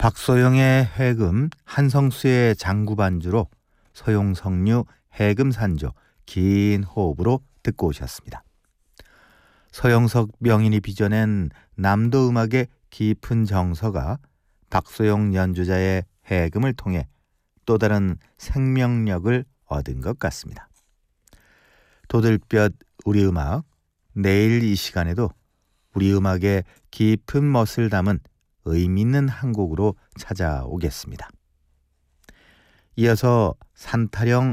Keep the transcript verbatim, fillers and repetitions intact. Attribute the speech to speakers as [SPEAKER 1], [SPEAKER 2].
[SPEAKER 1] 박소영의 해금, 한성수의 장구 반주로 서용석류 해금산조 긴 호흡으로 듣고 오셨습니다. 서영석 명인이 빚어낸 남도 음악의 깊은 정서가 박소영 연주자의 해금을 통해 또 다른 생명력을 얻은 것 같습니다. 도들볕 우리 음악, 내일 이 시간에도 우리 음악의 깊은 멋을 담은 의미 있는 한 곡으로 찾아오겠습니다. 이어서 산타령